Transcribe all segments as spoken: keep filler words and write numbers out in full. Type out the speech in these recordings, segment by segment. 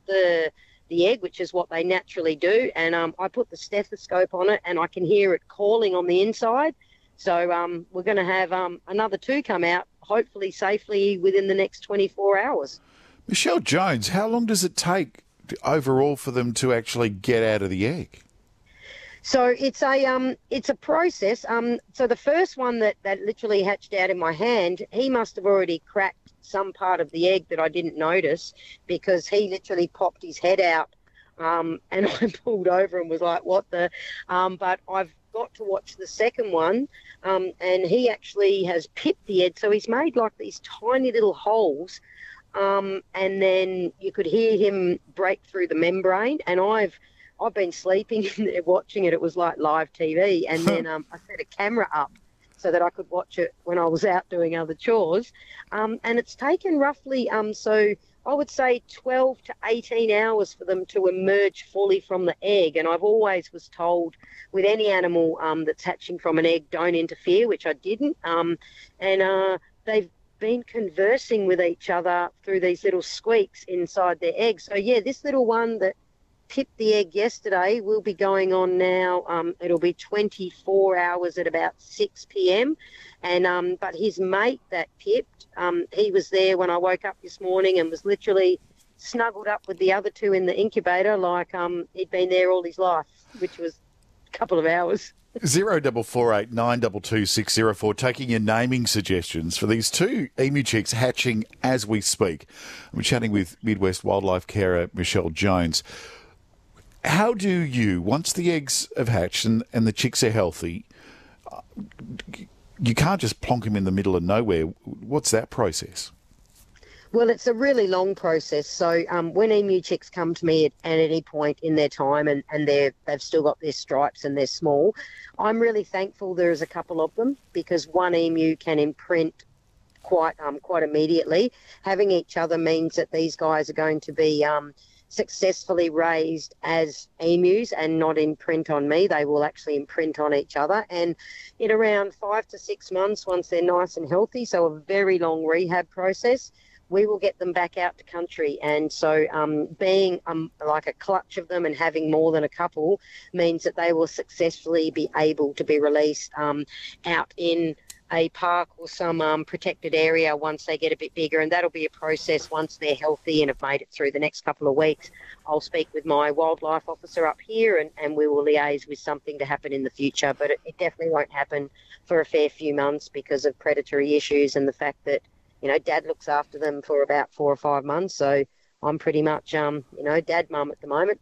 the the egg, which is what they naturally do, and um, I put the stethoscope on it, and I can hear it calling on the inside. So um, we're going to have um, another two come out, hopefully safely within the next twenty-four hours. Michelle Jones, how long does it take overall for them to actually get out of the egg? So it's a um it's a process. Um, so the first one that, that literally hatched out in my hand, he must have already cracked some part of the egg that I didn't notice, because he literally popped his head out, um, and I pulled over and was like, "What the?" Um, but I've got to watch the second one, um, and he actually has pipped the egg. So he's made like these tiny little holes, um, and then you could hear him break through the membrane, and I've I've been sleeping in there watching it. It was like live T V. And then um, I set a camera up so that I could watch it when I was out doing other chores. Um, and it's taken roughly, um, so I would say twelve to eighteen hours for them to emerge fully from the egg. And I've always was told with any animal um, that's hatching from an egg, don't interfere, which I didn't. Um, and uh, they've been conversing with each other through these little squeaks inside their egg. So, yeah, this little one that pipped the egg yesterday will be going on now. Um, it'll be twenty-four hours at about six p.m. And um, but his mate that pipped, um, he was there when I woke up this morning and was literally snuggled up with the other two in the incubator like um, he'd been there all his life, which was a couple of hours. Zero double four eight nine double two six zero four. Taking your naming suggestions for these two emu chicks hatching as we speak. I'm chatting with Midwest wildlife carer Michelle Jones. How do you, once the eggs have hatched and, and the chicks are healthy, you can't just plonk them in the middle of nowhere. What's that process? Well, it's a really long process. So um, when emu chicks come to me at, at any point in their time and, and they're, they've still got their stripes and they're small, I'm really thankful there's a couple of them, because one emu can imprint quite um, quite immediately. Having each other means that these guys are going to be um, successfully raised as emus and not imprint on me. They will actually imprint on each other. And in around five to six months, once they're nice and healthy, so a very long rehab process, we will get them back out to country. And so um, being um, like a clutch of them and having more than a couple means that they will successfully be able to be released um, out in a park or some um, protected area once they get a bit bigger, and that'll be a process once they're healthy and have made it through the next couple of weeks. I'll speak with my wildlife officer up here and, and we will liaise with something to happen in the future, but it, it definitely won't happen for a fair few months because of predatory issues and the fact that, you know, Dad looks after them for about four or five months, so I'm pretty much, um, you know, dad mum at the moment.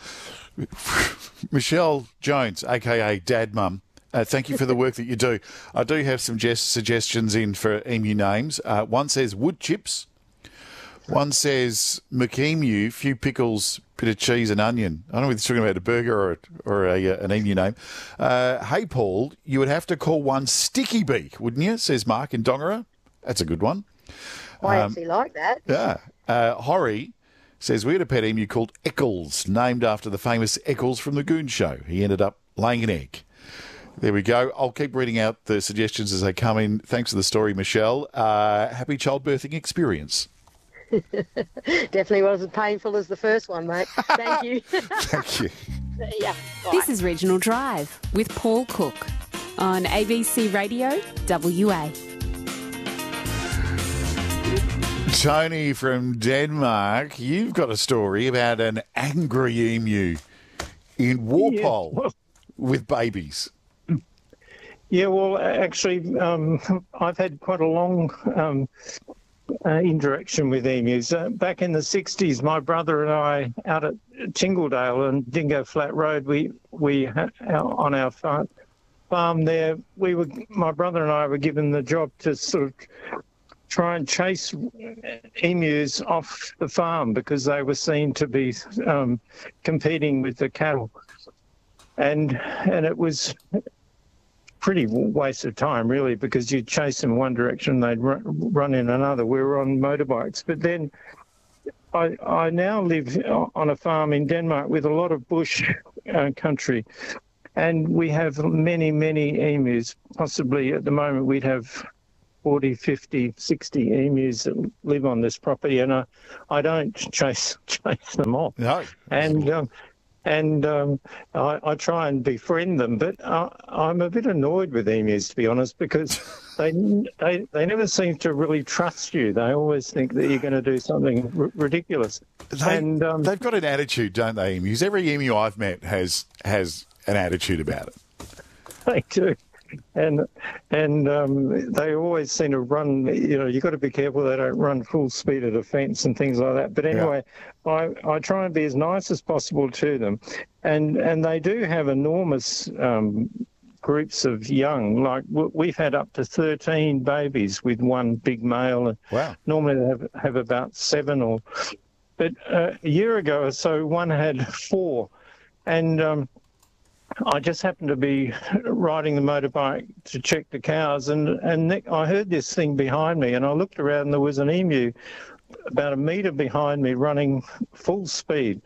Michelle Jones, a k a. Dad Mum. Uh, thank you for the work that you do. I do have some just suggestions in for emu names. Uh, one says wood chips. One says McEmu, few pickles, bit of cheese and onion. I don't know if you're talking about a burger or, a, or a, uh, an emu name. Uh, hey, Paul, you would have to call one Sticky Beak, wouldn't you, says Mark in Dongara. That's a good one. I Um, actually like that. yeah. Uh, Horry says we had a pet emu called Eccles, named after the famous Eccles from the Goon Show. He ended up laying an egg. There we go. I'll keep reading out the suggestions as they come in. Thanks for the story, Michelle. Uh, happy childbirthing experience. Definitely wasn't painful as the first one, mate. Thank you. Thank you. Yeah. Bye. This is Regional Drive with Paul Cook on A B C Radio W A. Tony from Denmark, you've got a story about an angry emu in Walpole Yeah, well, with babies. yeah, well, actually, um, I've had quite a long um, uh, interaction with emus. Uh, back in the sixties, my brother and I, out at Tingledale and Dingo Flat Road, we we uh, on our farm, farm there, we were my brother and I were given the job to sort of try and chase emus off the farm because they were seen to be um, competing with the cattle, and and it was pretty waste of time really, because you'd chase them one direction, they'd run, run in another. We were on motorbikes, but then I I now live on a farm in Denmark with a lot of bush uh, country, and we have many many emus. Possibly at the moment we'd have forty, fifty, sixty emus that live on this property, and I, I don't chase chase them off. No. And um, and um, I, I try and befriend them, but I, I'm a bit annoyed with emus, to be honest, because they they they never seem to really trust you. They always think that you're going to do something r- ridiculous. They, and um, they've got an attitude, don't they, emus? Every emu I've met has has an attitude about it. they do. And and um, they always seem to run, you know, you've got to be careful they don't run full speed at a fence and things like that. But anyway, yeah. I, I try and be as nice as possible to them. And, and they do have enormous um, groups of young. Like we've had up to thirteen babies with one big male. Wow. Normally they have, have about seven or... But uh, a year ago or so, one had four. And... Um, I just happened to be riding the motorbike to check the cows, and, and I heard this thing behind me, and I looked around and there was an emu about a metre behind me running full speed,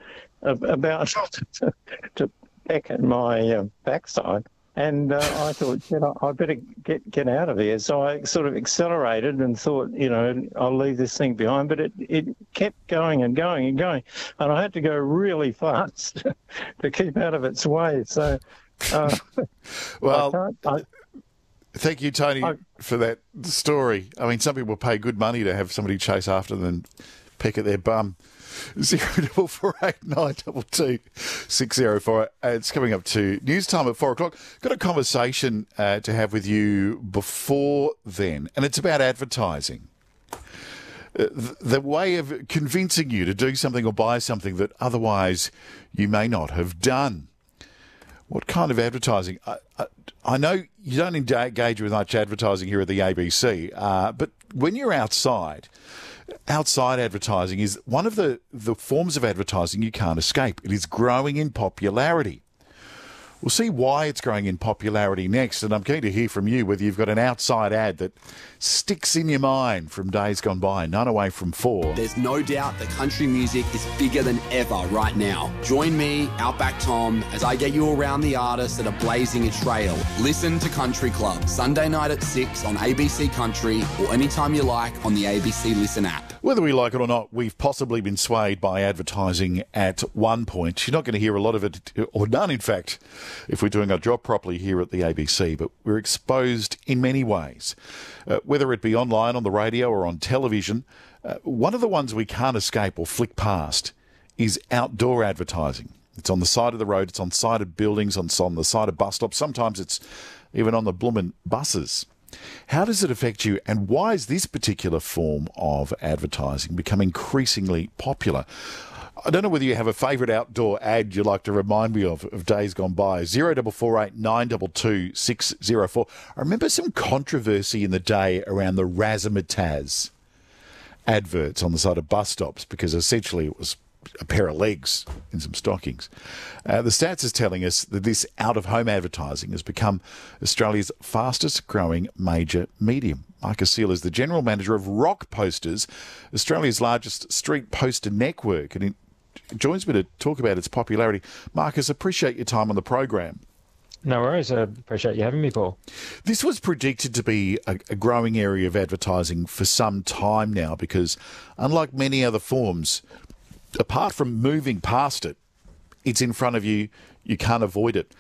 about to, to peck at my uh, backside. And uh, I thought, you know, I better get get out of here. So I sort of accelerated and thought, you know, I'll leave this thing behind. But it, it kept going and going and going. And I had to go really fast to keep out of its way. So, uh, well, I I, thank you, Tony, I, for that story. I mean, some people pay good money to have somebody chase after them and peck at their bum. Zero double four eight nine double two six zero four. Uh, it's coming up to news time at four o'clock. Got a conversation uh, to have with you before then, and it's about advertising. Uh, the, the way of convincing you to do something or buy something that otherwise you may not have done. What kind of advertising? I, I, I know you don't engage with much advertising here at the A B C, uh, but when you're outside. Outside advertising is one of the, the forms of advertising you can't escape. It is growing in popularity. We'll see why it's growing in popularity next, and I'm keen to hear from you whether you've got an outside ad that sticks in your mind from days gone by. None away from four. There's no doubt that country music is bigger than ever right now. Join me, Outback Tom, as I get you around the artists that are blazing a trail. Listen to Country Club, Sunday night at six on A B C Country, or anytime you like on the A B C Listen app. Whether we like it or not, we've possibly been swayed by advertising at one point. You're not going to hear a lot of it, or none, in fact, if we're doing our job properly here at the A B C, but we're exposed in many ways, uh, whether it be online, on the radio or on television. Uh, one of the ones we can't escape or flick past is outdoor advertising. It's on the side of the road, it's on side of buildings, on, on the side of bus stops. Sometimes it's even on the bloomin' buses. How does it affect you, and why is this particular form of advertising become increasingly popular? I don't know whether you have a favourite outdoor ad you'd like to remind me of, of days gone by. Zero double four eight nine double two six zero four. I remember some controversy in the day around the Razzmatazz adverts on the side of bus stops, because essentially it was a pair of legs in some stockings. Uh, the stats is telling us that this out-of-home advertising has become Australia's fastest-growing major medium. Marcus Seal is the General Manager of Rock Posters, Australia's largest street poster network, and he joins me to talk about its popularity. Marcus, appreciate your time on the program. No worries. I appreciate you having me, Paul. This was predicted to be a, a growing area of advertising for some time now, because unlike many other forms, apart from moving past it, it's in front of you, you can't avoid it.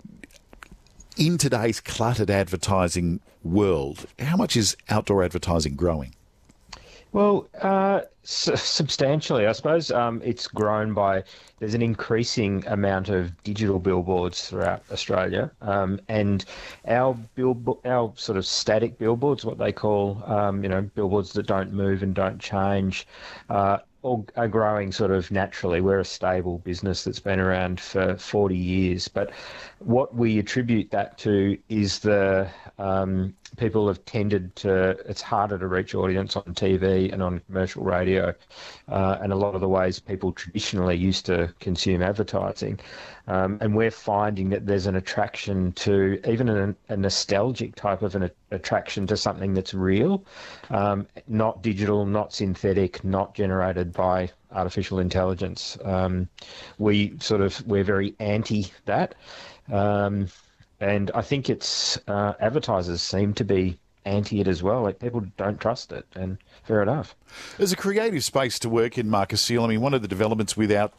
In today's cluttered advertising world, how much is outdoor advertising growing? Well, uh, su- substantially. I suppose um, it's grown by, there's an increasing amount of digital billboards throughout Australia, um, and our billboard, our sort of static billboards, what they call, um, you know, billboards that don't move and don't change, uh, all are growing sort of naturally. We're a stable business that's been around for forty years, but what we attribute that to is the um, people have tended to, it's harder to reach audience on T V and on commercial radio, uh, and a lot of the ways people traditionally used to consume advertising. Um, and we're finding that there's an attraction to, even a, a nostalgic type of an attraction to something that's real, um, not digital, not synthetic, not generated by artificial intelligence. Um, we sort of, we're very anti that. Um, and I think it's, uh, advertisers seem to be anti it as well. Like, people don't trust it, and fair enough. There's a creative space to work in, Marcus Seal. I mean, one of the developments with our